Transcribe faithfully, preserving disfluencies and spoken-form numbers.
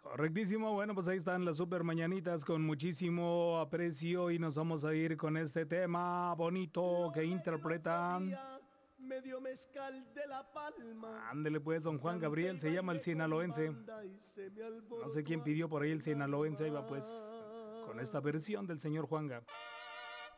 Correctísimo, bueno, pues ahí están las super mañanitas con muchísimo aprecio y nos vamos a ir con este tema bonito que interpretan. Medio mezcal de La Palma. Ándele pues, don Juan Gabriel, se llama el sinaloense. No sé quién pidió por ahí el sinaloense, ahí va pues, con esta versión del señor Juanga.